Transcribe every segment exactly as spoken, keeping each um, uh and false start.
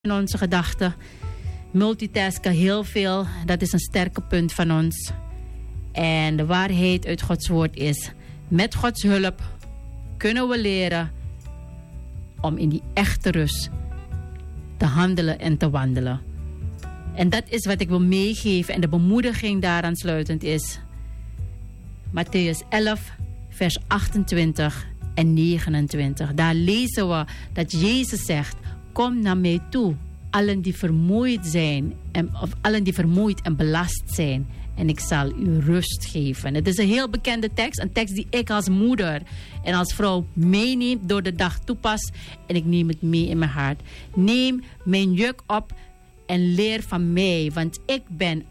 in onze gedachten. Multitasken heel veel, dat is een sterke punt van ons. En de waarheid uit Gods woord is, met Gods hulp kunnen we leren om in die echte rust te handelen en te wandelen. En dat is wat ik wil meegeven. En de bemoediging daaraan sluitend is Mattheüs elf, vers achtentwintig en negenentwintig. Daar lezen we dat Jezus zegt, kom naar mij toe, allen die vermoeid zijn, en, of allen die vermoeid en belast zijn, en ik zal u rust geven. Het is een heel bekende tekst, een tekst die ik als moeder en als vrouw meeneem, door de dag toepas, en ik neem het mee in mijn hart. Neem mijn juk op en leer van mij, want ik ben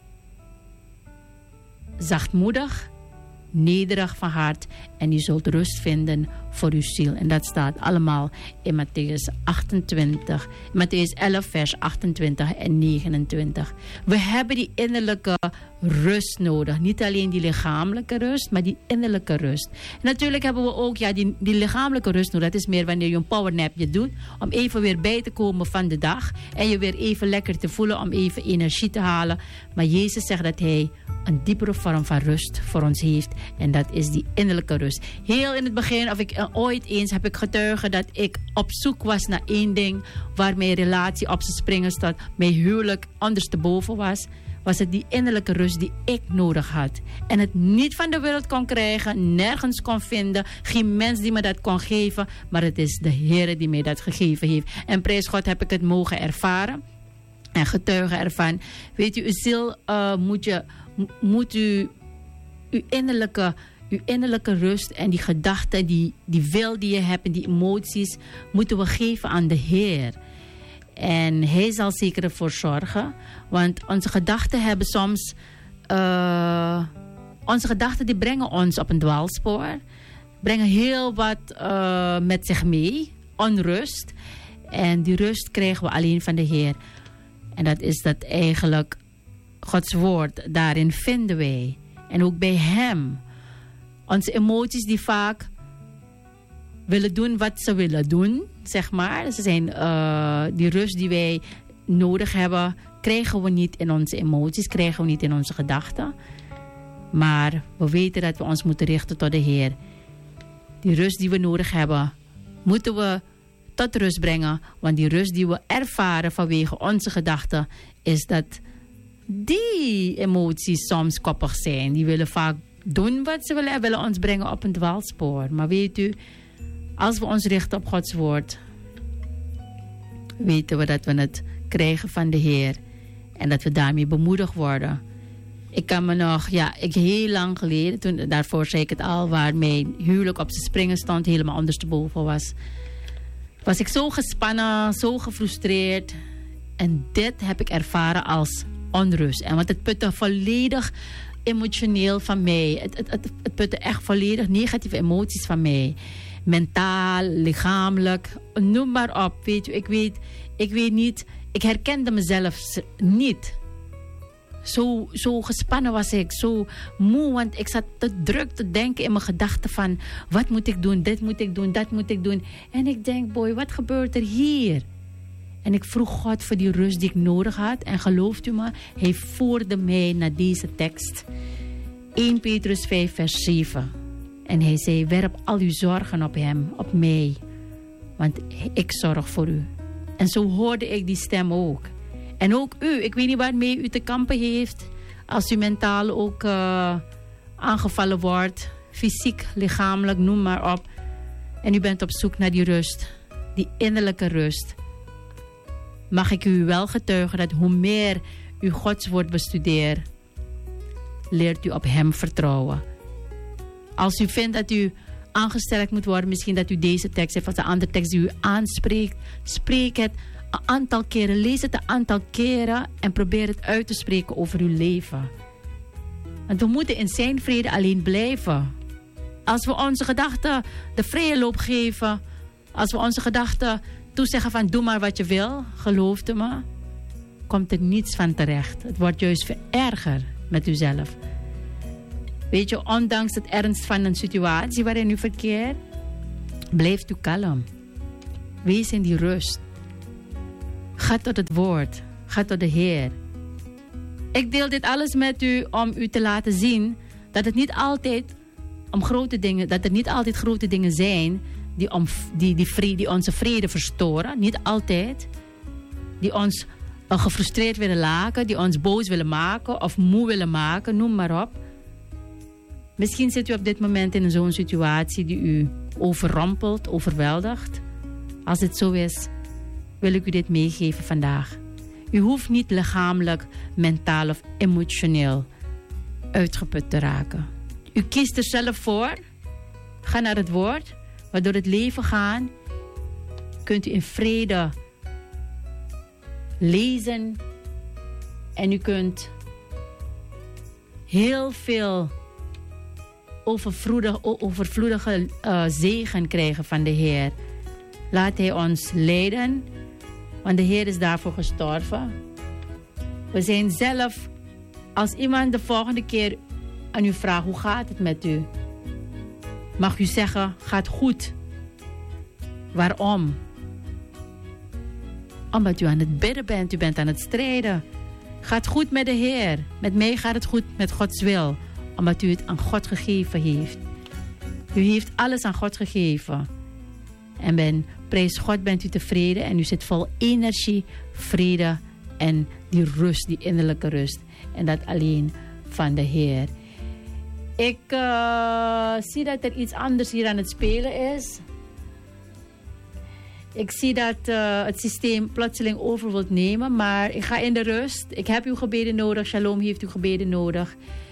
zachtmoedig, nederig van hart, en u zult rust vinden voor uw ziel. En dat staat allemaal in Mattheüs achtentwintig, Mattheüs elf, vers achtentwintig en negenentwintig. We hebben die innerlijke rust nodig. Niet alleen die lichamelijke rust, maar die innerlijke rust. En natuurlijk hebben we ook ja, die, die lichamelijke rust nodig. Dat is meer wanneer je een powernapje doet, om even weer bij te komen van de dag en je weer even lekker te voelen, om even energie te halen. Maar Jezus zegt dat hij een diepere vorm van rust voor ons heeft, en dat is die innerlijke rust. Heel in het begin, of ik uh, ooit eens heb ik getuigen dat ik op zoek was naar één ding waar mijn relatie op zijn springen staat, mijn huwelijk ondersteboven was, was het die innerlijke rust die ik nodig had. En het niet van de wereld kon krijgen, nergens kon vinden, geen mens die me dat kon geven, maar het is de Heer die mij dat gegeven heeft. En prijs God heb ik het mogen ervaren en getuigen ervan. Weet u, uw ziel uh, moet, je, moet u uw innerlijke, uw innerlijke rust en die gedachten, die, die wil die je hebt en die emoties, moeten we geven aan de Heer. En hij zal zeker ervoor zorgen. Want onze gedachten hebben soms... Uh, onze gedachten die brengen ons op een dwaalspoor. Brengen heel wat uh, met zich mee. Onrust. En die rust krijgen we alleen van de Heer. En dat is dat eigenlijk Gods woord. Daarin vinden wij. En ook bij hem. Onze emoties die vaak willen doen wat ze willen doen, zeg maar. Ze zijn, uh, die rust die wij nodig hebben, krijgen we niet in onze emoties, krijgen we niet in onze gedachten. Maar we weten dat we ons moeten richten tot de Heer. Die rust die we nodig hebben, moeten we tot rust brengen. Want die rust die we ervaren vanwege onze gedachten, is dat die emoties soms koppig zijn. Die willen vaak doen wat ze willen en willen ons brengen op een dwaalspoor. Maar weet u, als we ons richten op Gods woord, weten we dat we het krijgen van de Heer. En dat we daarmee bemoedigd worden. Ik kan me nog, ja, ik heel lang geleden, toen, daarvoor zei ik het al, waar mijn huwelijk op zijn springen stond, helemaal ondersteboven was, was ik zo gespannen, zo gefrustreerd. En dit heb ik ervaren als onrust. En want het putte volledig emotioneel van mij. Het, het, het, het putte echt volledig negatieve emoties van mij. Mentaal, lichamelijk, noem maar op. Weet je, ik weet, ik weet niet, ik herkende mezelf niet. Zo, zo gespannen was ik, zo moe, want ik zat te druk te denken in mijn gedachten van, wat moet ik doen, dit moet ik doen, dat moet ik doen. En ik denk, boy, wat gebeurt er hier? En ik vroeg God voor die rust die ik nodig had. En gelooft u me, hij voerde mij naar deze tekst. Eerste Petrus vijf, vers zeven. En hij zei, werp al uw zorgen op hem, op mij. Want ik zorg voor u. En zo hoorde ik die stem ook. En ook u, ik weet niet waarmee u te kampen heeft. Als u mentaal ook uh, aangevallen wordt. Fysiek, lichamelijk, noem maar op. En u bent op zoek naar die rust. Die innerlijke rust. Mag ik u wel getuigen dat hoe meer u Gods woord bestudeert, leert u op hem vertrouwen. Als u vindt dat u aangesterkt moet worden, misschien dat u deze tekst heeft als een andere tekst die u aanspreekt, spreek het een aantal keren, lees het een aantal keren en probeer het uit te spreken over uw leven. Want we moeten in zijn vrede alleen blijven. Als we onze gedachten de vrije loop geven, als we onze gedachten toezeggen van doe maar wat je wil, geloof me, komt er niets van terecht. Het wordt juist veel erger met uzelf. Weet je, ondanks het ernst van een situatie waarin u verkeert, blijft u kalm. Wees in die rust. Ga tot het woord. Ga tot de Heer. Ik deel dit alles met u om u te laten zien dat het niet altijd om grote dingen, dat er niet altijd grote dingen zijn die, om, die, die, vrede, die onze vrede verstoren. Niet altijd. Die ons uh, gefrustreerd willen laken, die ons boos willen maken of moe willen maken, noem maar op. Misschien zit u op dit moment in zo'n situatie die u overrompelt, overweldigt. Als het zo is, wil ik u dit meegeven vandaag. U hoeft niet lichamelijk, mentaal of emotioneel uitgeput te raken. U kiest er zelf voor. Ga naar het woord. Maar door het leven gaan kunt u in vrede lezen. En u kunt heel veel overvloedige, overvloedige uh, zegen krijgen van de Heer. Laat Hij ons leiden. Want de Heer is daarvoor gestorven. We zijn zelf, als iemand de volgende keer aan u vraagt, hoe gaat het met u? Mag u zeggen, gaat goed. Waarom? Omdat u aan het bidden bent, u bent aan het strijden. Gaat goed met de Heer. Met mij gaat het goed met Gods wil. Omdat u het aan God gegeven heeft. U heeft alles aan God gegeven. En ben, prijs God, bent u tevreden en u zit vol energie, vrede en die rust, die innerlijke rust. En dat alleen van de Heer. Ik uh, zie dat er iets anders hier aan het spelen is. Ik zie dat uh, het systeem plotseling over wilt nemen, maar ik ga in de rust. Ik heb uw gebeden nodig. Shalom heeft uw gebeden nodig.